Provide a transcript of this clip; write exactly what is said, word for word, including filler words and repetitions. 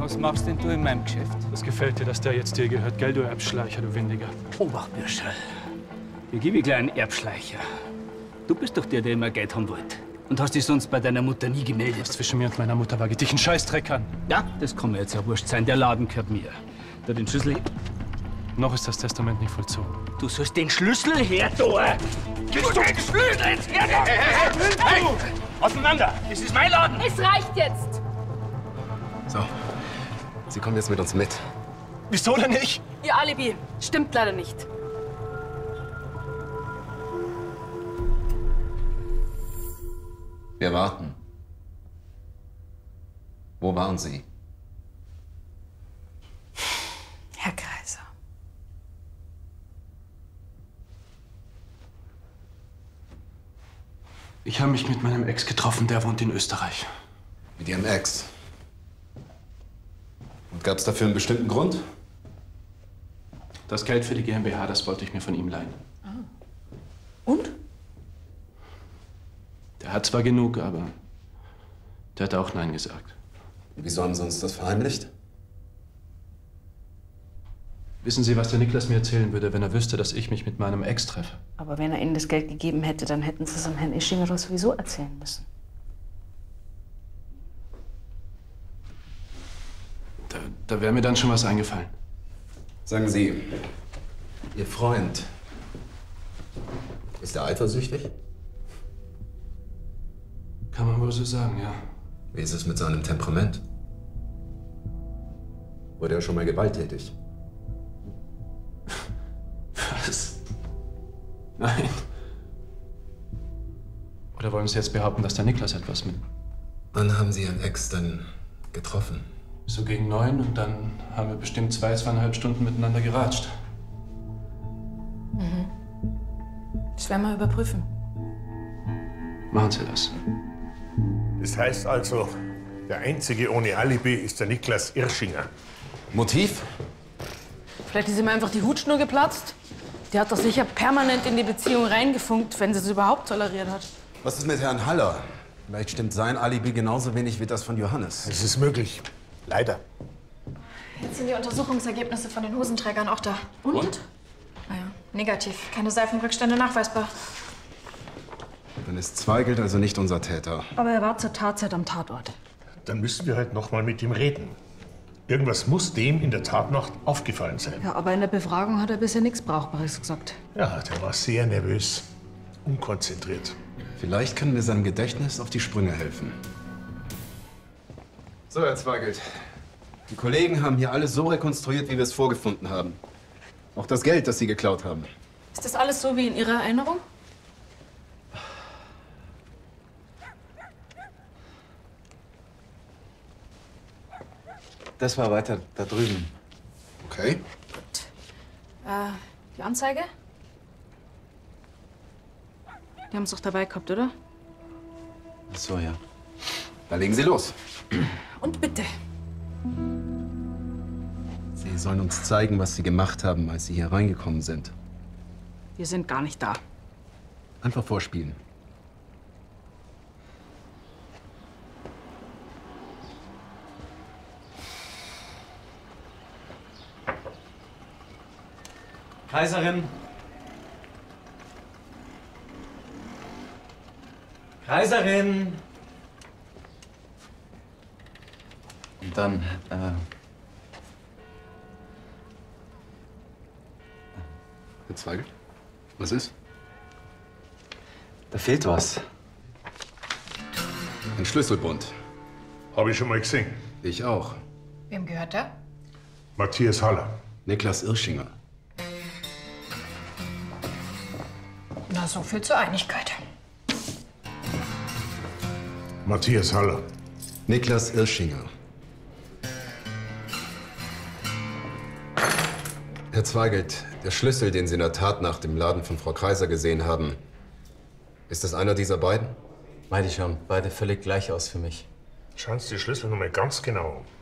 Was machst denn du in meinem Geschäft? Was gefällt dir, dass der jetzt dir gehört, gell, du Erbschleicher, du Windiger? Obachtbürsche. Wie gib ich gleich einen Erbschleicher? Du bist doch der, der immer Geld haben wollte. Und hast dich sonst bei deiner Mutter nie gemeldet. Was zwischen mir und meiner Mutter war, geht dich einen Scheißdreck an. Ja, das kann mir jetzt ja wurscht sein. Der Laden gehört mir. Da den Schlüssel... Noch ist das Testament nicht vollzogen. Du sollst den Schlüssel her, du! Gibst du den Schlüssel jetzt her, du! Hey, auseinander! Das ist mein Laden! Es reicht jetzt! So, Sie kommen jetzt mit uns mit. Wieso denn nicht? Ihr Alibi stimmt leider nicht. Wir warten. Wo waren Sie? Herr Kreiser. Ich habe mich mit meinem Ex getroffen, der wohnt in Österreich. Mit Ihrem Ex? Und gab es dafür einen bestimmten Grund? Das Geld für die GmbH, das wollte ich mir von ihm leihen. Ah. Und? Der hat zwar genug, aber der hat auch Nein gesagt. Wieso haben Sie uns das verheimlicht? Wissen Sie, was der Niklas mir erzählen würde, wenn er wüsste, dass ich mich mit meinem Ex treffe? Aber wenn er Ihnen das Geld gegeben hätte, dann hätten Sie es dem Herrn Ischinger doch sowieso erzählen müssen. Da, da wäre mir dann schon was eingefallen. Sagen Sie, Ihr Freund, ist er eifersüchtig? Kann man wohl so sagen, ja. Wie ist es mit seinem Temperament? Wurde er schon mal gewalttätig? Was? Nein. Oder wollen Sie jetzt behaupten, dass der Niklas etwas mit... Wann haben Sie Ihren Ex denn getroffen? So gegen neun und dann haben wir bestimmt zwei, zweieinhalb Stunden miteinander geratscht. Mhm. Das werden wir überprüfen. Machen Sie das. Das heißt also, der Einzige ohne Alibi ist der Niklas Irschinger. Motiv? Vielleicht ist ihm einfach die Hutschnur geplatzt. Der hat doch sicher permanent in die Beziehung reingefunkt, wenn sie es überhaupt toleriert hat. Was ist mit Herrn Haller? Vielleicht stimmt sein Alibi genauso wenig wie das von Johannes. Es ist möglich. Leider. Jetzt sind die Untersuchungsergebnisse von den Hosenträgern auch da. Und? Und? Naja, negativ. Keine Seifenrückstände nachweisbar. Dann ist Zweigelt also nicht unser Täter. Aber er war zur Tatzeit am Tatort. Dann müssen wir halt noch mal mit ihm reden. Irgendwas muss dem in der Tatnacht aufgefallen sein. Ja, aber in der Befragung hat er bisher nichts Brauchbares gesagt. Ja, der war sehr nervös, unkonzentriert. Vielleicht können wir seinem Gedächtnis auf die Sprünge helfen. So, Herr Zweigelt. Die Kollegen haben hier alles so rekonstruiert, wie wir es vorgefunden haben. Auch das Geld, das Sie geklaut haben. Ist das alles so wie in Ihrer Erinnerung? Das war weiter da drüben. Okay. Äh, die Anzeige? Die haben es doch dabei gehabt, oder? Ach so, ja. Dann legen Sie los. Und bitte. Sie sollen uns zeigen, was Sie gemacht haben, als Sie hier reingekommen sind. Wir sind gar nicht da. Einfach vorspielen. Kaiserin! Kaiserin! Und dann, äh... Herr Zweigelt? Was ist? Da fehlt was. Ein Schlüsselbund. Habe ich schon mal gesehen. Ich auch. Wem gehört der? Matthias Haller. Niklas Irschinger. Na, so viel zur Einigkeit. Matthias Haller. Niklas Irschinger. Herr Zweigelt, der Schlüssel, den Sie in der Tat nach dem Laden von Frau Kreiser gesehen haben, ist das einer dieser beiden? Meinte ich schon, beide völlig gleich aus für mich. Schauen Sie die Schlüssel noch mal ganz genau an.